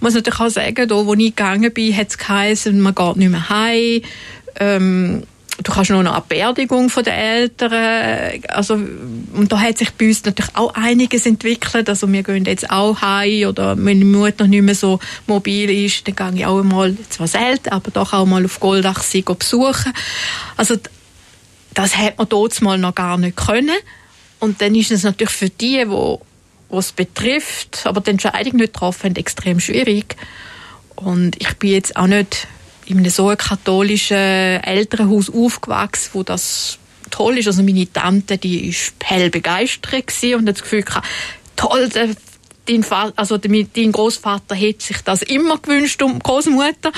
muss natürlich auch sagen, da, wo ich gegangen bin, hat es geheißen, man geht nicht mehr heim. Du kannst nur noch eine Beerdigung von den Eltern. Also, und da hat sich bei uns natürlich auch einiges entwickelt. Also wir gehen jetzt auch heim, oder wenn die Mutter noch nicht mehr so mobil ist, dann gehe ich auch mal, zwar selten, aber doch auch mal auf Goldach sie besuchen. Also das hat man dort mal noch gar nicht können. Und dann ist es natürlich für die es betrifft, aber die Entscheidung nicht getroffen haben, extrem schwierig. Und ich bin jetzt auch nicht in einem so katholischen Elternhaus aufgewachsen, wo das toll ist. Also meine Tante, die ist hell begeistert gewesen und hat das Gefühl gehabt, toll, dein Großvater hätte sich das immer gewünscht, um Großmutter.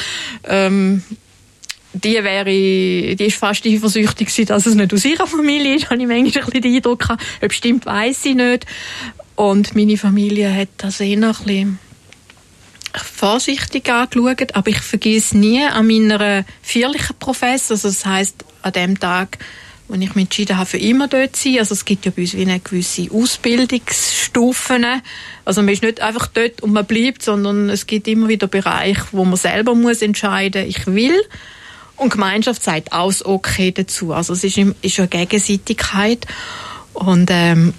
Die ist fast eifersüchtig gewesen, dass es nicht aus ihrer Familie ist, habe ich manchmal ein bisschen den Eindruck gehabt. Ob stimmt, weiss ich nicht. Und meine Familie hat das eher ein bisschen vorsichtig angeschaut, aber ich vergesse nie an meiner feierlichen Professor, also das heisst an dem Tag, wo ich mich entschieden habe, für immer dort zu sein. Also es gibt ja bei uns wie eine gewisse Ausbildungsstufen. Also man ist nicht einfach dort und man bleibt, sondern es gibt immer wieder Bereiche, wo man selber muss entscheiden, ich will. Und die Gemeinschaft sagt auch das Okay dazu. Also es ist eine Gegenseitigkeit. Und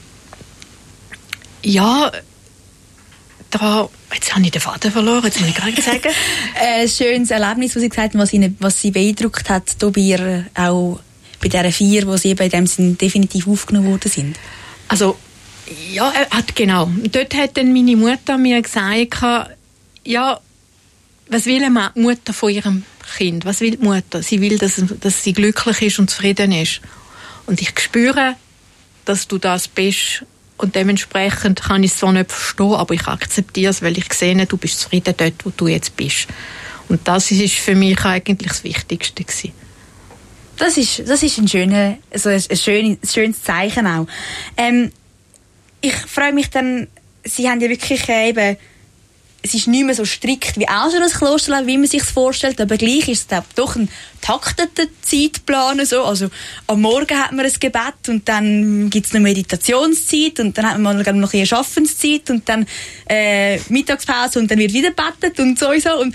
jetzt habe ich den Faden verloren, jetzt muss ich gerade sagen. Ein schönes Erlebnis, was Sie gesagt haben, was Sie beeindruckt hat, hier bei ihr, auch bei dieser Feier, wo Sie eben in dem Sinn definitiv aufgenommen worden sind. Also, ja, genau. Dort hat dann meine Mutter mir gesagt, ja, was will eine Mutter von ihrem Kind? Was will die Mutter? Sie will, dass sie glücklich ist und zufrieden ist. Und ich spüre, dass du das bist. Und dementsprechend kann ich es so nicht verstehen, aber ich akzeptiere es, weil ich sehe, du bist zufrieden dort, wo du jetzt bist. Und das ist für mich eigentlich das Wichtigste gewesen. Das ist ein schönes Zeichen auch. Ich freue mich dann, Sie haben ja wirklich eben, es ist nicht mehr so strikt wie auch schon das Klosterleben, wie man sich es vorstellt, aber gleich ist es doch ein takteter Zeitplan. So. Also am Morgen hat man ein Gebet und dann gibt es eine Meditationszeit und dann hat man noch eine Schaffenszeit und dann Mittagspause und dann wird wieder gebetet und so. Und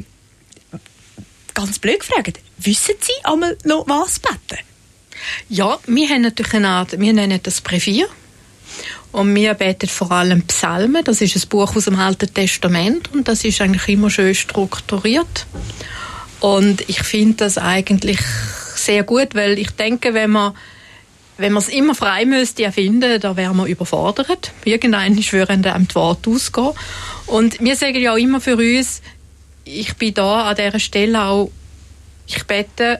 ganz blöd gefragt, wissen Sie einmal noch was beten? Ja, wir haben natürlich wir nennen das Brevier. Und wir beten vor allem Psalmen. Das ist ein Buch aus dem Alten Testament und das ist eigentlich immer schön strukturiert. Und ich finde das eigentlich sehr gut, weil ich denke, wenn man es immer frei müsste erfinden, dann wäre man überfordert. Irgendwann würde einem die Worte ausgehen. Und wir sagen ja auch immer für uns, ich bin da an dieser Stelle auch, ich bete,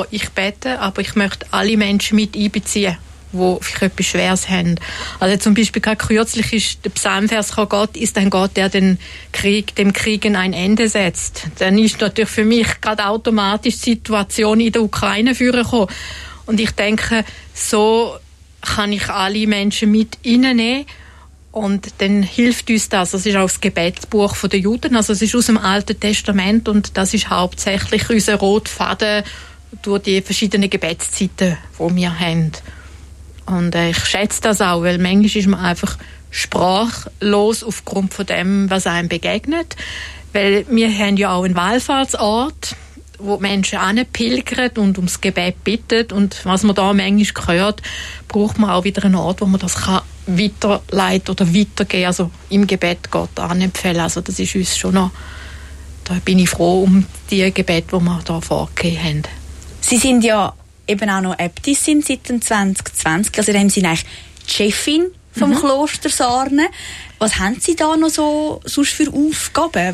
aber ich möchte alle Menschen mit einbeziehen, die vielleicht etwas Schweres haben. Also zum Beispiel gerade kürzlich ist der Psalmvers, Gott ist ein Gott, der dem Kriegen ein Ende setzt. Dann ist natürlich für mich gerade automatisch die Situation in der Ukraine vorgekommen. Und ich denke, so kann ich alle Menschen mit reinnehmen. Und dann hilft uns das. Das ist auch das Gebetsbuch der Juden. Also es ist aus dem Alten Testament und das ist hauptsächlich unser Rotfaden durch die verschiedenen Gebetszeiten, die wir haben. Und ich schätze das auch, weil manchmal ist man einfach sprachlos aufgrund von dem, was einem begegnet. Weil wir haben ja auch einen Wallfahrtsort, wo die Menschen hinpilgern und ums Gebet bitten. Und was man da manchmal hört, braucht man auch wieder einen Ort, wo man das kann weiterleiten oder weitergehen, also im Gebet Gott anempfehlen. Also das ist uns schon noch, da bin ich froh um die Gebete, die wir da vorgegeben haben. Sie sind ja eben auch noch Äbtissin seit 2020, also in dem Sinne eigentlich die Chefin vom Kloster Sarnen. Was haben Sie da noch so sonst für Aufgaben?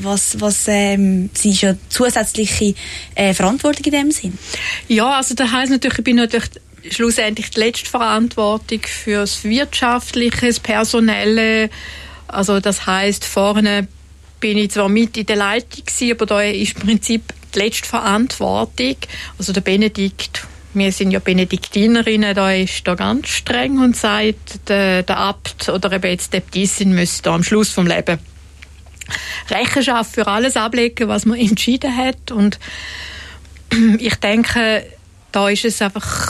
Sie ist ja zusätzliche Verantwortung in dem Sinn? Ja, also das heisst natürlich, ich bin natürlich schlussendlich die letzte Verantwortung für das Wirtschaftliche, das Personelle. Also das heisst, vorne bin ich zwar mit in der Leitung gewesen, aber da ist im Prinzip die letzte Verantwortung. Also der Benedikt, wir sind ja Benediktinerinnen, da ist da ganz streng und sagt, der Abt oder eben jetzt die Äbtissin müsste da am Schluss vom Leben Rechenschaft für alles ablegen, was man entschieden hat. Und ich denke, da ist es einfach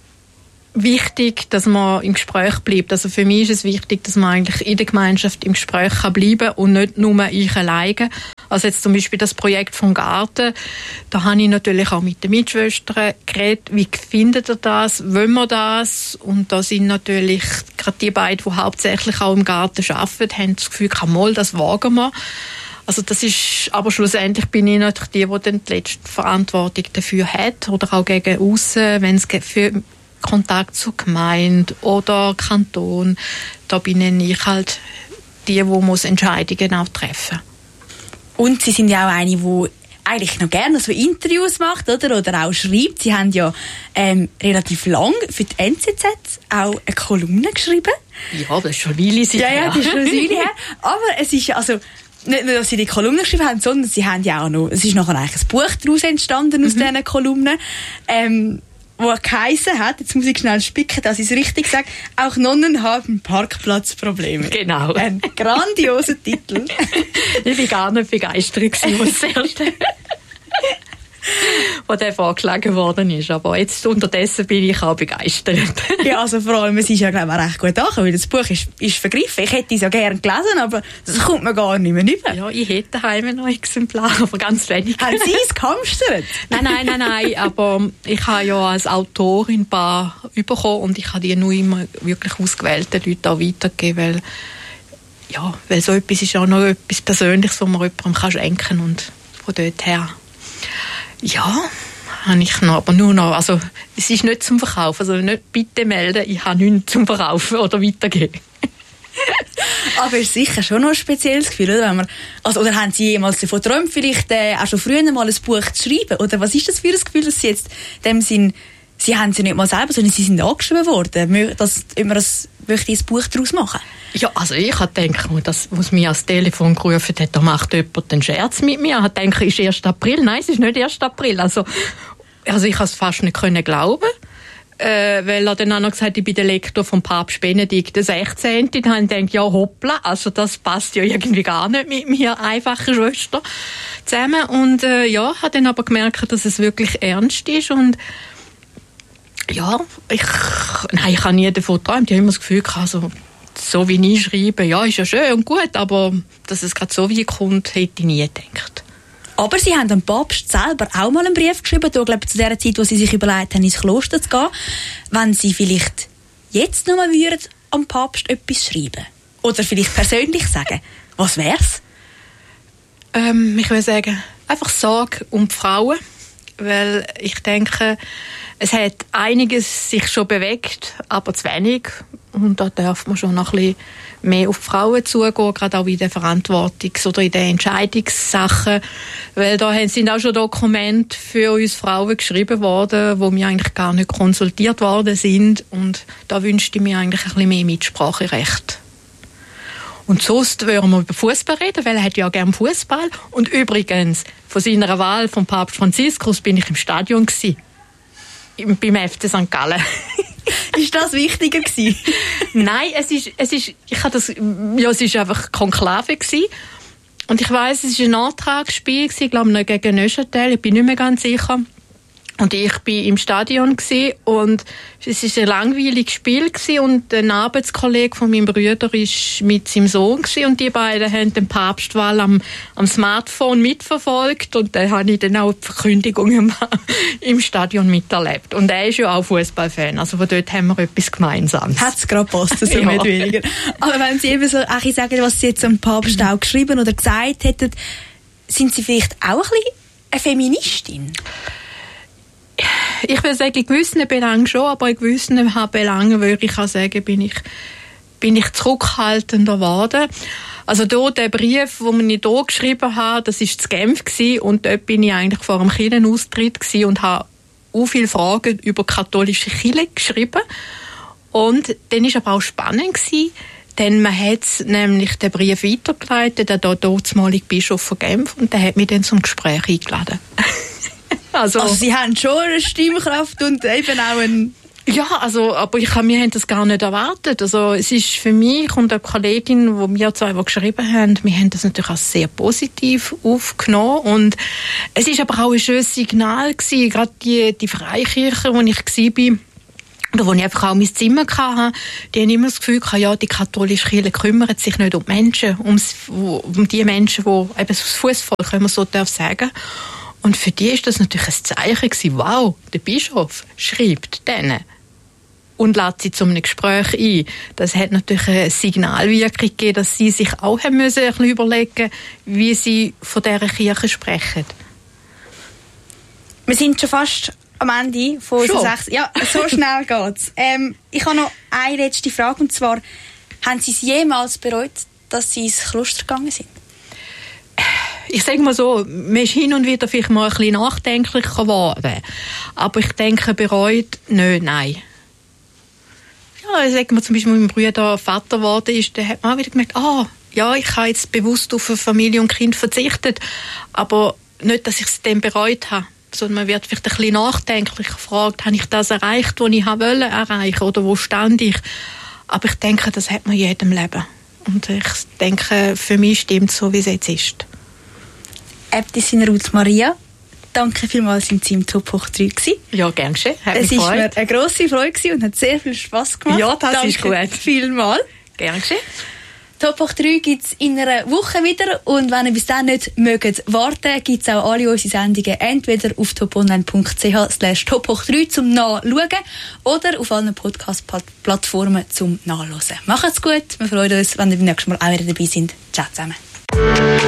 wichtig, dass man im Gespräch bleibt. Also für mich ist es wichtig, dass man eigentlich in der Gemeinschaft im Gespräch bleiben kann und nicht nur ich alleine. Also jetzt zum Beispiel das Projekt vom Garten, da habe ich natürlich auch mit den Mitschwestern geredet, wie findet ihr das, wollen wir das? Und da sind natürlich gerade die beiden, die hauptsächlich auch im Garten arbeiten, haben das Gefühl, das wagen wir. Also das ist, aber schlussendlich bin ich natürlich die dann die letzte Verantwortung dafür hat oder auch gegen aussen, wenn es für Kontakt zur Gemeinde oder Kanton, da bin ich halt die muss Entscheidungen auch treffen. Und Sie sind ja auch eine, die eigentlich noch gerne so Interviews macht, oder auch schreibt. Sie haben ja relativ lang für die NZZ auch eine Kolumne geschrieben. Ja, das ist schon eine Weile sicher. Ja, das ist schon eine Weile her. Aber es ist ja, also nicht nur, dass Sie die Kolumne geschrieben haben, sondern Sie haben ja auch noch, es ist nachher eigentlich ein Buch daraus entstanden aus diesen Kolumnen, wo geheissen hat, jetzt muss ich schnell spicken, dass ich es richtig sage, auch Nonnen haben Parkplatzprobleme. Genau. Ein grandioser Titel. Ich war gar nicht begeistert, was das erste wo der vorgeschlagen worden ist. Aber jetzt unterdessen bin ich auch begeistert. Ja, also vor allem, es ist ja, glaube ich, auch recht gut angekommen, weil das Buch ist vergriffen. Ich hätte es ja gerne gelesen, aber das kommt mir gar nicht mehr rüber. Ja, ich hätte daheim noch ein Exemplar, aber ganz wenig. Haben Sie es gehamstert? Nein, aber ich habe ja als Autorin ein paar bekommen und ich habe die nur immer wirklich ausgewählten Leuten auch weitergegeben, weil so etwas ist auch noch etwas Persönliches, was man jemandem schenken kann und von dort her. Ja, habe ich noch, aber nur noch, also es ist nicht zum Verkaufen, also nicht bitte melden, ich habe nichts zum Verkaufen oder weitergeben. Aber es ist sicher schon noch ein spezielles Gefühl, oder? Wenn man, oder haben Sie jemals davon geträumt, vielleicht auch schon früher mal ein Buch zu schreiben? Oder was ist das für ein Gefühl, dass Sie jetzt in dem Sinn, Sie haben es ja nicht mal selber, sondern Sie sind angeschrieben worden, dass immer möchte ich ein Buch daraus machen? Ja, also ich habe gedacht, das, was mich ans Telefon gerufen hat, da macht jemand einen Scherz mit mir. Ich habe gedacht, es ist 1. April. Nein, es ist nicht 1. April. Also ich kann es fast nicht glauben. Weil er dann auch noch gesagt hat, ich bin der Lektor vom Papst Benedikt XVI. Dann habe ich gedacht, ja hoppla, also das passt ja irgendwie gar nicht mit mir einfachen Schwester zusammen. Und habe dann aber gemerkt, dass es wirklich ernst ist. Und ja, ich habe nie davon geträumt. Ich habe immer das Gefühl gehabt, so wie ich schreibe, ja, ist ja schön und gut, aber dass es gerade so wie kommt, hätte ich nie gedacht. Aber Sie haben dem Papst selber auch mal einen Brief geschrieben, da, glaube ich, zu der Zeit, wo Sie sich überlegt haben, ins Kloster zu gehen. Wenn Sie vielleicht jetzt noch mal würden am Papst etwas schreiben oder vielleicht persönlich sagen, was wär's? Ich würde sagen, einfach Sorge um die Frauen, weil ich denke, es hat einiges sich schon bewegt, aber zu wenig. Und da darf man schon noch ein bisschen mehr auf die Frauen zugehen, gerade auch in den Verantwortungs- oder in den Entscheidungssachen. Weil da sind auch schon Dokumente für uns Frauen geschrieben worden, wo wir eigentlich gar nicht konsultiert worden sind. Und da wünschte ich mir eigentlich ein bisschen mehr Mitspracherecht. Und sonst würden wir über Fußball reden, weil er hat ja gerne Fußball. Und übrigens, von seiner Wahl vom Papst Franziskus bin ich im Stadion gewesen. Beim FC St. Gallen. Ist das wichtiger gewesen? Nein, es ist einfach Konklave gewesen. Und ich weiss, es war ein Antragsspiel gewesen, ich glaube noch gegen Neuchâtel, ich bin nicht mehr ganz sicher. Und ich bin im Stadion gewesen, und es war ein langweiliges Spiel gewesen, und ein Arbeitskollege von meinem Bruder war mit seinem Sohn gewesen, und die beiden haben den Papstwahl am Smartphone mitverfolgt, und da habe ich dann auch die Verkündigung im Stadion miterlebt. Und er ist ja auch Fußballfan, also von dort haben wir etwas Gemeinsames. Hat es gerade gepasst, so ja. Nicht weniger. Aber wenn Sie eben so sagen, was Sie jetzt am Papst auch geschrieben oder gesagt hätten, sind Sie vielleicht auch ein bisschen eine Feministin? Ich würde sagen, in gewissen Belangen schon, aber in gewissen Belangen würde ich auch sagen, bin ich zurückhaltender geworden. Also der Brief, den ich hier geschrieben habe, das war zu Genf gewesen, und dort bin ich eigentlich vor dem Kirchenaustritt gewesen und habe auch viele Fragen über katholische Kirche geschrieben. Und dann war aber auch spannend gewesen, denn man hat nämlich den Brief weitergeleitet, der damalige Bischof von Genf, und der hat mich dann zum Gespräch eingeladen. Also Sie haben schon eine Stimmkraft und eben auch ein... Ja, aber wir haben das gar nicht erwartet. Also es ist für mich und eine Kollegin, die wir zwei geschrieben haben, wir haben das natürlich auch sehr positiv aufgenommen. Und es ist aber auch ein schönes Signal gewesen, gerade die Freikirche, wo ich war, oder wo ich einfach auch mein Zimmer hatte, die haben immer das Gefühl gehabt, ja, die katholische Kirche kümmert sich nicht um die Menschen, um die Menschen, die eben das Fußvolk, wenn man so darf sagen. Und für die ist das natürlich ein Zeichen gewesen, wow, der Bischof schreibt denen und lädt sie zu einem Gespräch ein. Das hat natürlich eine Signalwirkung gegeben, dass sie sich auch haben müssen ein bisschen überlegen, wie sie von dieser Kirche sprechen. Wir sind schon fast am Ende von unserer 6. Ja, so schnell geht's. Ich habe noch eine letzte Frage, und zwar, haben Sie es jemals bereut, dass Sie ins Kloster gegangen sind? Ich sage mal so, man ist hin und wieder vielleicht mal ein bisschen nachdenklich geworden. Aber ich denke, bereut nicht, nein. Ja, sagen wir zum Beispiel, wenn mein Bruder Vater geworden ist, dann hat man auch wieder gemerkt, ja, ich habe jetzt bewusst auf Familie und Kind verzichtet, aber nicht, dass ich es dann bereut habe. Sondern man wird vielleicht ein bisschen nachdenklich gefragt, habe ich das erreicht, was ich wollte erreichen, oder wo stand ich? Aber ich denke, das hat man in jedem Leben. Und ich denke, für mich stimmt es so, wie es jetzt ist. Äbtissin Ruth Maria, danke vielmals, sind Sie im Top hoch 3 gewesen. Ja, gern geschehen. Es war mir eine grosse Freude und hat sehr viel Spass gemacht. Ja, das ist gut. Danke vielmals. Gern geschehen. Top hoch 3 gibt es in einer Woche wieder, und wenn ihr bis dann nicht warten, gibt es auch alle unsere Sendungen entweder auf toponline.ch/tophoch3 zum Nachschauen oder auf allen Podcast-Plattformen zum Nachhören. Macht's gut, wir freuen uns, wenn ihr beim nächsten Mal auch wieder dabei sind. Ciao zusammen.